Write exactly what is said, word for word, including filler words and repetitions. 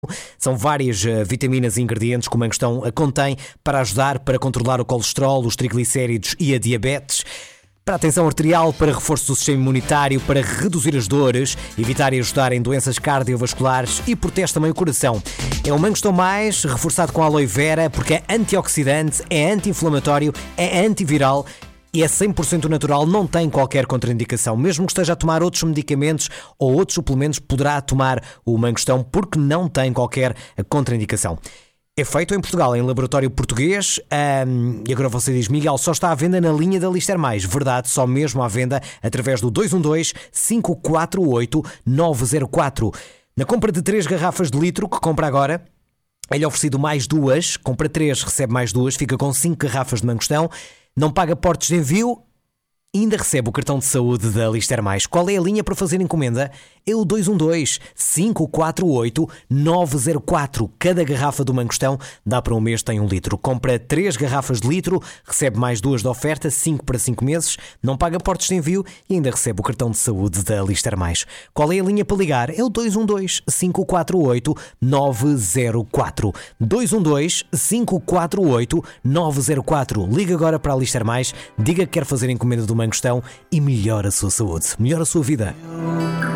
São várias uh, vitaminas e ingredientes que o mangostão uh, contém para ajudar para controlar o colesterol, os triglicéridos e a diabetes. Para a tensão arterial, para reforço do sistema imunitário, para reduzir as dores, evitar e ajudar em doenças cardiovasculares e protege também o coração. É o mangostão mais reforçado com aloe vera porque é antioxidante, é anti-inflamatório, é antiviral e é cem por cento natural, não tem qualquer contraindicação. Mesmo que esteja a tomar outros medicamentos ou outros suplementos, poderá tomar o mangostão porque não tem qualquer contraindicação. É feito em Portugal, em laboratório português. Um, e agora você diz, Miguel, só está à venda na linha da Lister Mais. Verdade, só mesmo à venda através do dois um dois, cinco quatro oito, nove zero quatro. Na compra de três garrafas de litro que compra agora, é-lhe oferecido mais duas. Compra três, recebe mais duas, fica com cinco garrafas de mangostão. Não paga portos de envio e ainda recebe o cartão de saúde da Lister Mais. Qual é a linha para fazer encomenda? É o dois um dois, cinco quatro oito, nove zero quatro. Cada garrafa do mangostão dá para um mês, tem um litro. Compra três garrafas de litro, recebe mais duas de oferta, cinco para cinco meses, não paga portos de envio e ainda recebe o cartão de saúde da Lister Mais. Qual é a linha para ligar? É o dois um dois, cinco quatro oito, nove zero quatro. dois um dois, cinco quatro oito, nove zero quatro. Liga agora para a Lister Mais, diga que quer fazer encomenda do mangostão e melhora a sua saúde, melhora a sua vida.